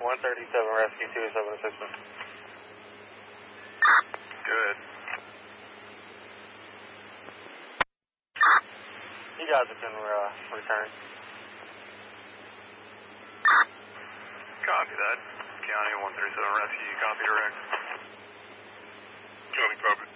137 Rescue 207 assistance. Good. You guys can return. Copy that. County 137 Rescue, copy direct. County, copy.